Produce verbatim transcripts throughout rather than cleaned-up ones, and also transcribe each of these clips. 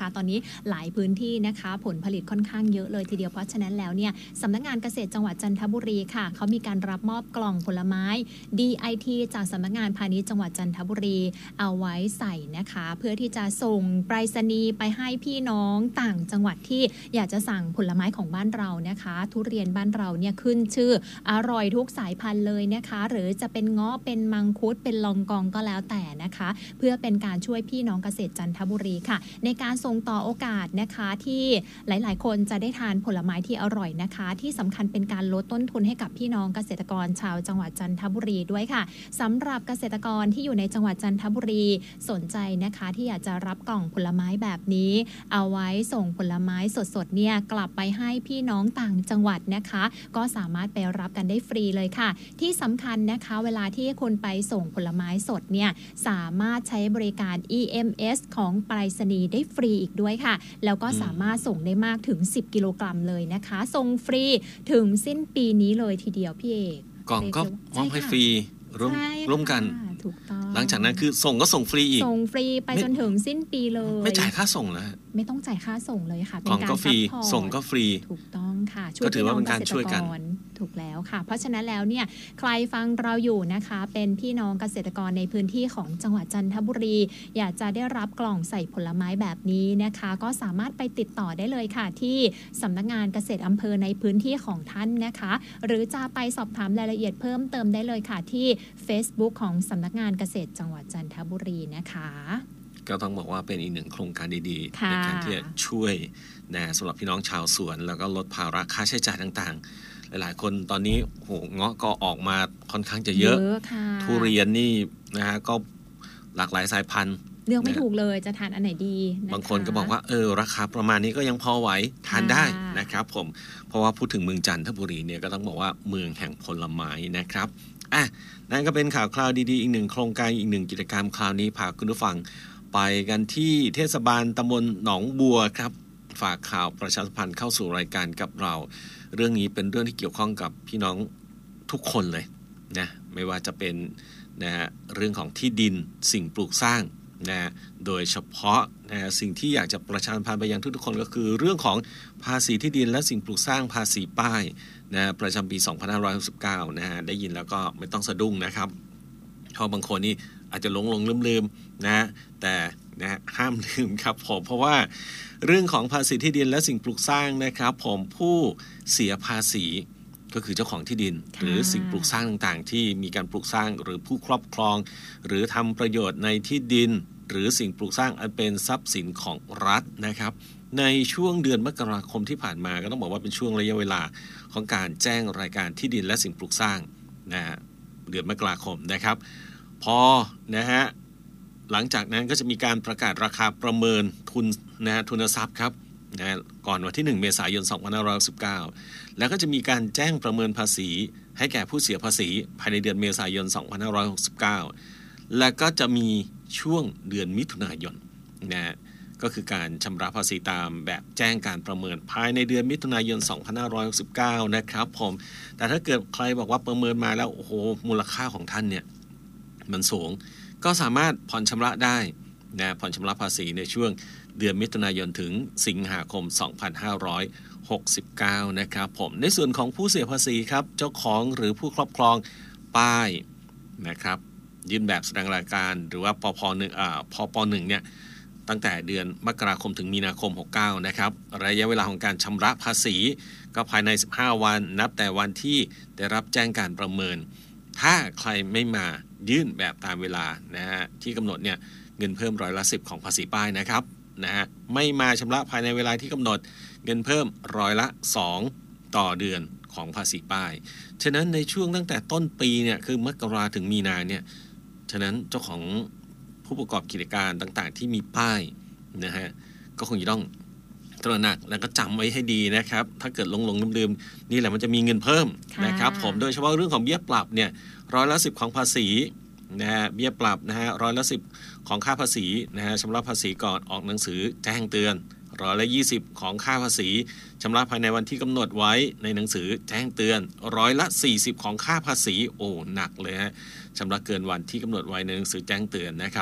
นะคะตอนนี้หลายพื้นที่นะคะผลผลิตค่อนข้างเยอะเลยทีเดียวเพราะฉะนั้นแล้วเนี่ยสำนักงานเกษตรจังหวัดจันทบุรีค่ะเขามีการรับมอบกล่องผลไม้ ดี ไอ ที จากสำนักงานพาณิชย์จังหวัดจันทบุรีเอาไว้ใส่นะคะเพื่อที่จะส่งไปรษณีย์ไปให้พี่น้องต่างจังหวัดที่อยากจะสั่งผลไม้ของบ้านเรานะคะทุเรียนบ้านเราเนี่ยขึ้นชื่ออร่อยทุกสายพันธุ์เลยนะคะหรือจะเป็นเงาะเป็นมังคุดเป็นลองกองก็แล้วแต่นะคะเพื่อเป็นการช่วยพี่น้องเกษตรจันทบุรีค่ะในการส่งต่อโอกาสนะคะที่หลายๆคนจะได้ทานผลไม้ที่อร่อยนะคะที่สำคัญเป็นการลดต้นทุนให้กับพี่น้องเกษตรกรชาวจังหวัดจันทบุรีด้วยค่ะสำหรับเกษตรกรที่อยู่ในจังหวัดจันทบุรีสนใจนะคะที่อยากจะรับกล่องผลไม้แบบนี้เอาไว้ส่งผลไม้สดๆเนี่ยกลับไปให้พี่น้องต่างจังหวัดนะคะก็สามารถไปรับกันได้ฟรีเลยค่ะที่สำคัญนะคะเวลาที่คุณไปส่งผลไม้สดเนี่ยสามารถใช้บริการ อี เอ็ม เอส ของไปรษณีย์ได้ฟรีอีกด้วยค่ะแล้วก็สามารถส่งได้มากถึงสิบกิโลกรัมเลยนะคะส่งฟรีถึงสิ้นปีนี้เลยทีเดียวพี่เอกกล่องก็มอบให้ฟรีร่วมร่วมกันถูกต้องหลังจากนั้นคือส่งก็ส่งฟรีอีกส่งฟรีไปจนถึงสิ้นปีเลยไม่จ่ายค่าส่งแล้วไม่ต้องจ่ายค่าส่งเลยค่ะเป็นการซัพพอร์ตส่งก็ฟรีถูกต้องค่ะก็ถือว่าเป็นการช่วยกันถูกแล้วค่ะเพราะฉะนั้นแล้วเนี่ยใครฟังเราอยู่นะคะเป็นพี่น้องเกษตรกรในพื้นที่ของจังหวัดจันทบุรีอยากจะได้รับกล่องใส่ผลไม้แบบนี้นะคะก็สามารถไปติดต่อได้เลยค่ะที่สำนักงานเกษตรอำเภอในพื้นที่ของท่านนะคะหรือจะไปสอบถามรายละเอียดเพิ่มเติมได้เลยค่ะที่ Facebook ของสำนักงานเกษตรจังหวัดจันทบุรีนะคะก็ต้องบอกว่าเป็นอีกหนึ่งโครงการดีๆในการที่จะช่วยนะสำหรับพี่น้องชาวสวนแล้วก็ลดภาระค่าใช้จ่ายต่างๆหลายๆคนตอนนี้โหเงาะก็ออกมาค่อนข้างจะเยอะทุเรียนนี่นะฮะก็หลากหลายสายพันธุ์เลือกไม่ถูกเลยจะทานอันไหนดีบางคนก็บอกว่าเออราคาประมาณนี้ก็ยังพอไหวทานได้นะครับผมเพราะว่าพูดถึงเมืองจันทบุรีเนี่ยก็ต้องบอกว่าเมืองแห่งผลไม้นะครับอ่ะนั่นก็เป็นข่าวคราวดีๆอีกหนึ่งโครงการอีกหนึ่งกิจกรรมคราวนี้พาคุณผู้ฟังไปกันที่เทศบาลตำบลหนองบัวครับฝากข่าวประชาสัมพันธ์เข้าสู่รายการกับเราเรื่องนี้เป็นเรื่องที่เกี่ยวข้องกับพี่น้องทุกคนเลยนะไม่ว่าจะเป็นนะเรื่องของที่ดินสิ่งปลูกสร้างนะโดยเฉพาะนะสิ่งที่อยากจะประชาสัมพันธ์ไปยังทุกๆคนก็คือเรื่องของภาษีที่ดินและสิ่งปลูกสร้างภาษีป้ายนะประจำปีสองพันห้าร้อยหกสิบเก้านะฮะได้ยินแล้วก็ไม่ต้องสะดุ้งนะครับเพราะบางคนนี่อาจจะหลงหลงลืมลืมนะแต่นะห้ามลืมครับผมเพราะว่าเรื่องของภาษีที่ดินและสิ่งปลูกสร้างนะครับผมผู้เสียภาษีก็คือเจ้าของที่ดินหรือสิ่งปลูกสร้างต่างๆที่มีการปลูกสร้างหรือผู้ครอบครองหรือทำประโยชน์ในที่ดินหรือสิ่งปลูกสร้างอันเป็นทรัพย์สินของรัฐนะครับในช่วงเดือนมกราคมที่ผ่านมาก็ต้องบอกว่าเป็นช่วงระยะเวลาของการแจ้งรายการที่ดินและสิ่งปลูกสร้างนะเดือนมกราคมนะครับพอนะฮะหลังจากนั้นก็จะมีการประกาศราคาประเมินทุนนะฮะทุนทรัพย์ครับนะก่อนวันที่หนึ่งเมษายนสองพันห้าร้อยหกสิบเก้าแล้วก็จะมีการแจ้งประเมินภาษีให้แก่ผู้เสียภาษีภายในเดือนเมษายนสองพันห้าร้อยหกสิบเก้าและก็จะมีช่วงเดือนมิถุนายนนะก็คือการชำระภาษีตามแบบแจ้งการประเมินภายในเดือนมิถุนายนสองพันห้าร้อยหกสิบเก้านะครับผมแต่ถ้าเกิดใครบอกว่าประเมินมาแล้วโอ้โหมูลค่าของท่านเนี่ยมันสูงก็สามารถผ่อนชำระได้นะผ่อนชำระภาษีในช่วงเดือนมิถุนายนถึงสิงหาคมสองพันห้าร้อยหกสิบเก้านะครับผมในส่วนของผู้เสียภาษีครับเจ้าของหรือผู้ครอบครองป้ายนะครับยื่นแบบแสดงรายการหรือว่าปพหนึ่งอ่าพปหนึ่งเนี่ยตั้งแต่เดือนมกราคมถึงมีนาคมหกสิบเก้านะครับระยะเวลาของการชำระภาษีก็ภายในสิบห้าวันนับแต่วันที่ได้รับแจ้งการประเมินถ้าใครไม่มายื่นแบบตามเวลานะฮะที่กำหนดเนี่ยเงินเพิ่มร้อยละสิบของภาษีป้ายนะครับนะฮะไม่มาชำระภายในเวลาที่กำหนดเงินเพิ่มร้อยละสองต่อเดือนของภาษีป้ายฉะนั้นในช่วงตั้งแต่ต้นปีเนี่ยคือมกราถึงมีนาเนี่ยฉะนั้นเจ้าของผู้ประกอบกิจการต่างๆที่มีป้ายนะฮะก็คงจะต้องตระหนักแล้วก็จำไว้ให้ดีนะครับถ้าเกิดหลงๆลืมๆนี่แหละมันจะมีเงินเพิ่มนะครับผมโดยเฉพาะเรื่องของเบี้ยปรับเนี่ยร้อยละสิบของภาษีนะฮะเบี้ยปรับนะฮะร้อยละสิบของค่าภาษีนะฮะชำระภาษีก่อนออกหนังสือแจ้งเตือนร้อยละยี่สิบของค่าภาษีชำระภายในวันที่กำหนดไว้ในหนังสือแจ้งเตือนร้อยละสี่สิบของค่าภาษีโอ้หนักเลยฮะชำระเกินวันที่กำหนดไว้ในหนังสือแจ้งเตือนนะครับ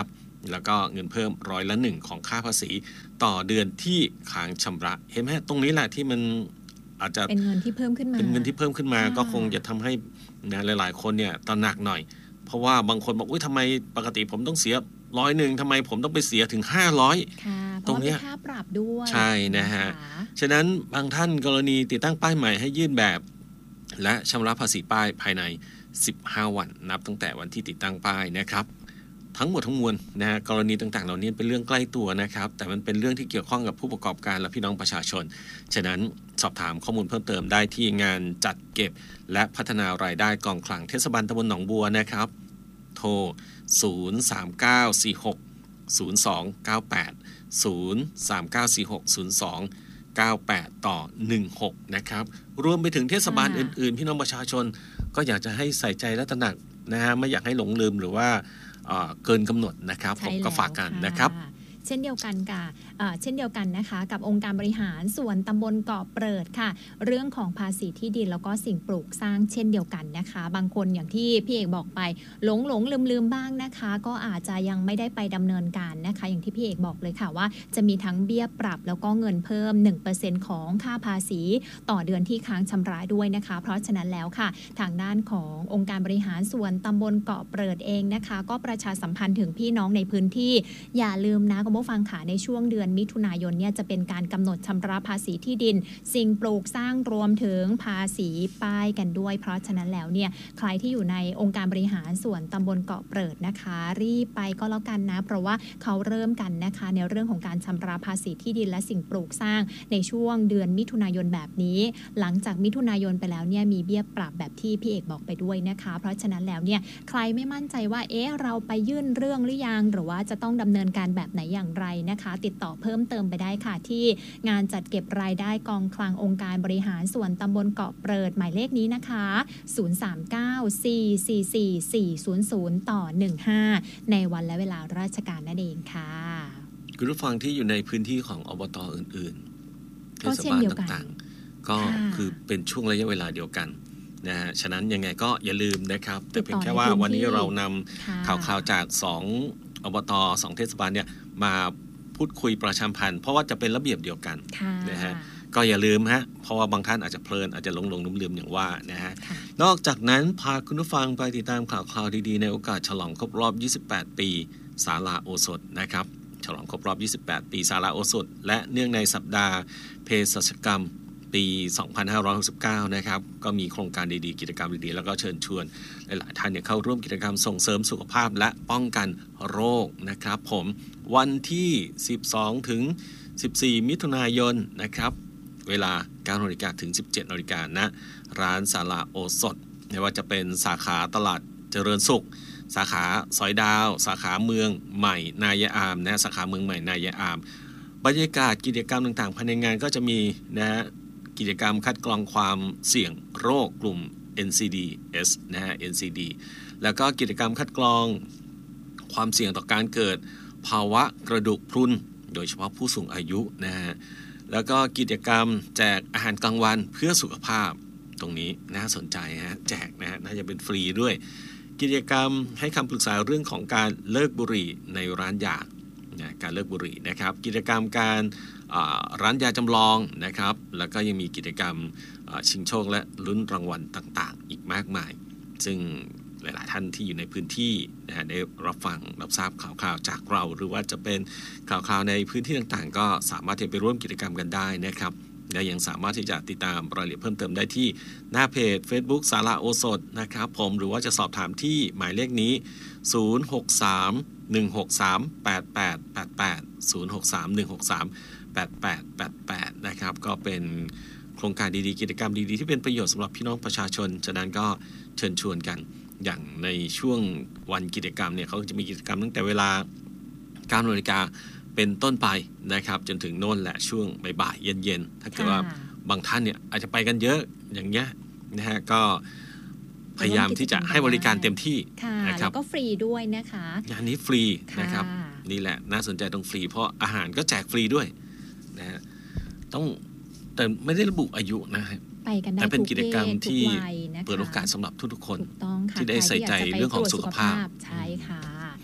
แล้วก็เงินเพิ่มร้อยละหนึ่งของค่าภาษีต่อเดือนที่ค้างชำระเห็นไหมตรงนี้แหละที่มันอาจจะเป็นเงินที่เพิ่มขึ้นมาเป็นเงินที่เพิ่มขึ้นมาก็คงจะทำให้นะหลายๆคนเนี่ยตระหนักหน่อยเพราะว่าบางคนบอกอุ้ยทำไมปกติผมต้องเสียร้อยหนึ่งทำไมผมต้องไปเสียถึงห้าร้อยตรงนี้ค่าปรับด้วยใช่นะฮะฉะนั้นบางท่านกรณีติดตั้งป้ายใหม่ให้ยื่นแบบและชำระภาษีป้ายภายในสิบห้าวันนับตั้งแต่วันที่ติดตั้งป้ายนะครับทั้งหมดทั้งมวลนะฮะกรณีต่างๆเหล่านี้เป็นเรื่องใกล้ตัวนะครับแต่มันเป็นเรื่องที่เกี่ยวข้องกับผู้ประกอบการและพี่น้องประชาชนฉะนั้นสอบถามข้อมูลเพิ่มเติมได้ที่งานจัดเก็บและพัฒนารายได้กองคลังเทศบาลตำบลหนองบัวนะครับโทรศูนย์ สาม เก้า สี่ หก ศูนย์ สอง เก้า แปด ศูนย์ สาม เก้า สี่ หก ศูนย์ สอง เก้า แปด ต่อ หนึ่ง หกนะครับรวมไปถึงเทศบาลอื่นๆพี่น้องประชาชนก็อยากจะให้ใส่ใจและตระหนักนะฮะไม่อยากให้หลงลืมหรือว่าเกินกำหนดนะครับผมก็ฝากกันนะครับเช่นเดียวกันกับเช่นเดียวกันนะคะกับองค์การบริหารส่วนตำบลเกาะเปิดค่ะเรื่องของภาษีที่ดินแล้วก็สิ่งปลูกสร้างเช่นเดียวกันนะคะบางคนอย่างที่พี่เอกบอกไปหลงหลงลืมลืมบ้างนะคะก็อาจจะยังไม่ได้ไปดำเนินการนะคะอย่างที่พี่เอกบอกเลยค่ะว่าจะมีทั้งเบี้ยปรับแล้วก็เงินเพิ่ม หนึ่งเปอร์เซ็นต์ ของค่าภาษีต่อเดือนที่ค้างชำระด้วยนะคะเพราะฉะนั้นแล้วค่ะทางด้านขององค์การบริหารส่วนตำบลเกาะเปิดเองนะคะก็ประชาสัมพันธ์ถึงพี่น้องในพื้นที่อย่าลืมนะคุณผู้ฟังค่ะในช่วงเดือนมิถุนายนเนี่ยจะเป็นการกำหนดชำระภาษีที่ดินสิ่งปลูกสร้างรวมถึงภาษีป้ายกันด้วยเพราะฉะนั้นแล้วเนี่ยใครที่อยู่ในองค์การบริหารส่วนตำบลเกาะเปิดนะคะรีบไปก็แล้วกันนะเพราะว่าเขาเริ่มกันนะคะในเรื่องของการชำระภาษีที่ดินและสิ่งปลูกสร้างในช่วงเดือนมิถุนายนแบบนี้หลังจากมิถุนายนไปแล้วเนี่ยมีเบี้ยปรับแบบที่พี่เอกบอกไปด้วยนะคะเพราะฉะนั้นแล้วเนี่ยใครไม่มั่นใจว่าเอ๊ะเราไปยื่นเรื่องหรือยังหรือว่าจะต้องดำเนินการแบบไหนอย่างไรนะคะติดต่อเพิ่มเติมไปได้ค่ะที่งานจัดเก็บรายได้กองคลังองค์การบริหารส่วนตำบลเกาะเปิดหมายเลขนี้นะคะศูนย์ สาม เก้า สี่ สี่ สี่ สี่ ศูนย์ ศูนย์ ต่อ หนึ่ง ห้าในวันและเวลาราชการนั่นเองค่ะคุณผู้ฟังที่อยู่ในพื้นที่ของอบต.อื่นๆเทศบาลต่างๆก็คือเป็นช่วงระยะเวลาเดียวกันนะฮะฉะนั้นยังไงก็อย่าลืมนะครับแต่เพียงแค่ว่าวันนี้เรานำข่าวข่าวจากสองอบต.สองเทศบาลเนี่ยมาพูดคุยประชาสัมพันธ์เพราะว่าจะเป็นระเบียบเดียวกันนะฮะก็อย่าลืมฮะเพราะว่าบางท่านอาจจะเพลินอาจจะหลงหลงลืมลืมอย่างว่านะฮะนอกจากนั้นพาคุณผู้ฟังไปติดตามข่าวข่าวดีๆในโอกาสฉลองครบรอบยี่สิบแปดปีศาลาโอสถนะครับฉลองครบรอบยี่สิบแปดปีศาลาโอสถและเนื่องในสัปดาห์เภสัชกรรมปีสองพันห้าร้อยหกสิบเก้านะครับก็มีโครงการดีๆกิจกรรมดีๆแล้วก็เชิญชวนหลายๆท่านเนี่ยเข้าร่วมกิจกรรมส่งเสริมสุขภาพและป้องกันโรคนะครับผมวันที่สิบสองถึงสิบสี่มิถุนายนนะครับเวลา เก้านาฬิกา ถึง สิบเจ็ดนาฬิกา ณร้านศาลาโอสถไม่ว่าจะเป็นสาขาตลาดเจริญสุขสาขาสอยดาวสาขาเมืองใหม่นายอามนะสาขาเมืองใหม่นายอามบรรยากาศกิจกรรมต่างๆภายในงานก็จะมีนะกิจกรรมคัดกรองความเสี่ยงโรคกลุ่ม เอ็น ซี ดี เอส นะฮะ เอ็น ซี ดี แล้วก็กิจกรรมคัดกรองความเสี่ยงต่อการเกิดภาวะกระดูกพรุนโดยเฉพาะผู้สูงอายุนะฮะแล้วก็กิจกรรมแจกอาหารกลางวันเพื่อสุขภาพตรงนี้น่าสนใจฮะแจกนะฮะน่าจะเป็นฟรีด้วยกิจกรรมให้คำปรึกษาเรื่องของการเลิกบุหรี่ในร้านยานะการเลิกบุหรี่นะครับกิจกรรมการร้านยาจำลองนะครับแล้วก็ยังมีกิจกรรมชิงโชคและลุ้นรางวัลต่างๆอีกมากมายซึ่งหลายๆท่านที่อยู่ในพื้นที่นะฮะได้รับฟังรับทราบข่าวคราวจากเราหรือว่าจะเป็นข่าวคราวในพื้นที่ต่างๆก็สามารถที่จะไปร่วมกิจกรรมกันได้นะครับและยังสามารถที่จะติดตามรายละเอียดเพิ่มเติมได้ที่หน้าเพจ Facebook ศาลาโอสถนะครับผมหรือว่าจะสอบถามที่หมายเลขนี้ศูนย์ หก สาม หนึ่ง หก สาม แปด แปด แปด แปด ศูนย์ หก สาม หนึ่ง หก สาม แปด แปด แปด แปดนะครับก็เป็นโครงการดีๆกิจกรรมดีๆที่เป็นประโยชน์สำหรับพี่น้องประชาชนฉะนั้นก็เชิญชวนกันอย่างในช่วงวันกิจกรรมเนี่ยเขาจะมีกิจกรรมตั้งแต่เวลา เก้านาฬิกาเป็นต้นไปนะครับจนถึงโน่นแหละช่วงบ่ายๆเย็นๆถ้าเกิดว่าบางท่านเนี่ยอาจจะไปกันเยอะอย่างเงี้ยนะฮะก็พยายามที่จะให้บริการเต็มที่นะครับแล้วก็ฟรีด้วยนะคะงานนี้ฟรีนะครับนี่แหละน่าสนใจตรงฟรีเพราะอาหารก็แจกฟรีด้วยนะฮะต้องแต่ไม่ได้ระบุอายุนะฮะไปกันได้แต่เป็นกิจกรรมที่เปิดโอกาสสำหรับทุกๆคนที่ได้ใส่ใจเรื่องของสุขภาพใช่ค่ะพ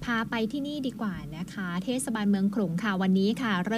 าไปที่นี่ดีกว่านะคะ เทศบาลเมืองขลุงค่ะวันนี้ค่ะ